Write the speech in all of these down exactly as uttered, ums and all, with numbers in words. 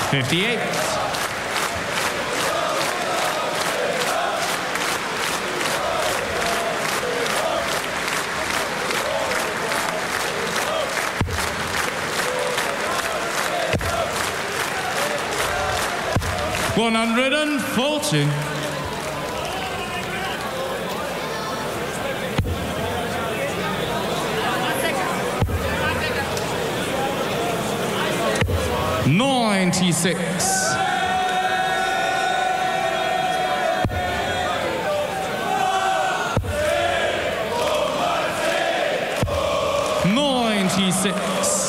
fifty-eight. one hundred forty. ninety-six. ninety-six.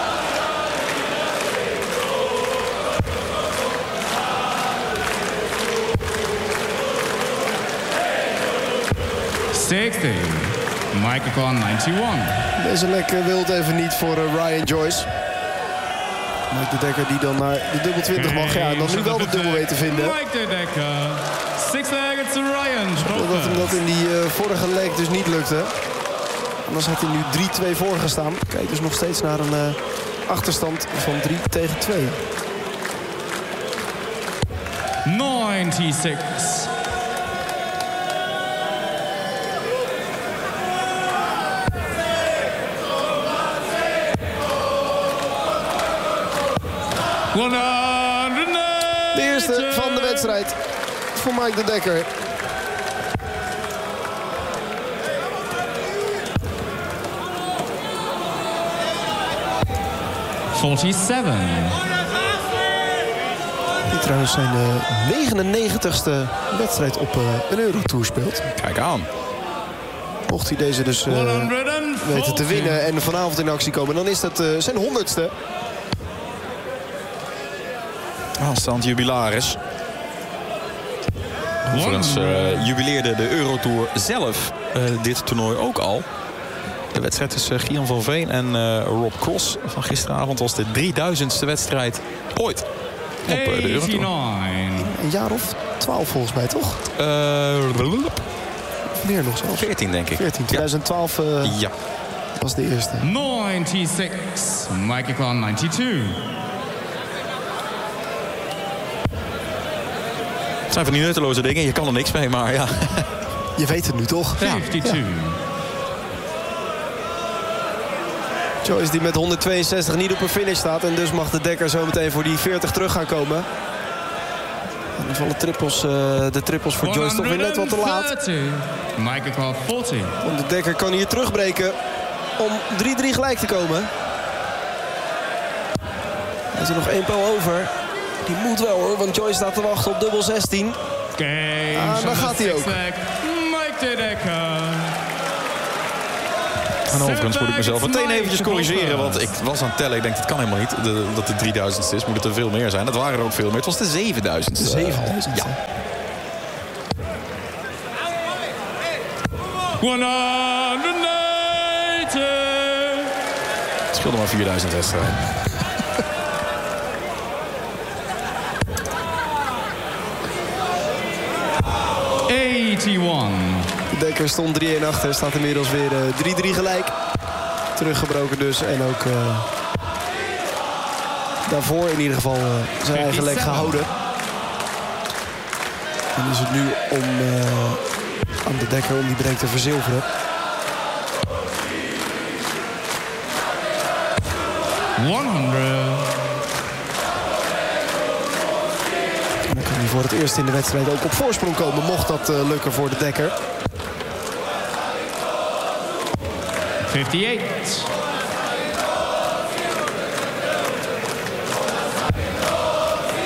sixty. Microphone ninety-one. Deze lek wil het even niet voor uh, Ryan Joyce. Mike de Dekker die dan naar de dubbel twintig mag. Ja, dan nu wel de dubbel weet te vinden. Mike de Dekker. Six leg, it's Ryan. Dat hem dat in die uh, vorige leg dus niet lukte. Anders had hij nu drie twee voor gestaan. Kijk dus nog steeds naar een uh, achterstand van drie tegen twee. ninety-six. De eerste van de wedstrijd voor Mike de Dekker. forty-seven. Die trouwens zijn de negenennegentigste wedstrijd op uh, een Eurotour speelt. Kijk aan. Mocht hij deze dus uh, weten te winnen en vanavond in actie komen, dan is dat uh, zijn honderdste. Aanstaand jubilaris. Overigens uh, jubileerde de Eurotour zelf uh, dit toernooi ook al. De wedstrijd tussen uh, Gian van Veen en uh, Rob Cross van gisteravond was de drieduizendste wedstrijd ooit op uh, de Eurotour. Een jaar of twaalf volgens mij, toch? Uh, Meer nog zelfs. veertien denk ik. veertien, twintig twaalf uh, ja. was de eerste. ninety-six. Microphone ninety-two. Het zijn van die nutteloze dingen. Je kan er niks mee, maar ja. Je weet het nu toch? fifty-two. Ja. Joyce die met honderdtweeënzestig niet op een finish staat. En dus mag de Dekker zo meteen voor die veertig terug gaan komen. En dan vallen trippels, uh, de trippels voor Joyce toch weer net wat te laat. Microphone forty. Want de Dekker kan hier terugbreken om drie drie gelijk te komen. Er is er nog één pijl over. Die moet wel hoor, want Joyce staat te wachten op dubbel zestien. Ah, dan gaat hij ook. Mike de Dekker. Aan de overkant moet ik mezelf meteen eventjes corrigeren. Want ik was aan het tellen. Ik denk, dat kan helemaal niet. De, dat de drieduizendste is. Moet het er veel meer zijn. Dat waren er ook veel meer. Het was de zevenduizendste. De zevenduizendste. Ja. honderdnegentig. Het scheelde maar vierduizend wedstrijden. eenennegentig. De Dekker stond drie een achter. Staat inmiddels weer drie drie uh, gelijk. Teruggebroken dus. En ook uh, daarvoor in ieder geval uh, zijn eigen lek gehouden. En is het nu om uh, aan de Dekker om die break te verzilveren. honderd. En dan kan hij voor het eerst in de wedstrijd ook op voorsprong komen. Mocht dat uh, lukken voor de Dekker. fifty-eight.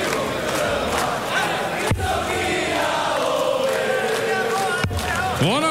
one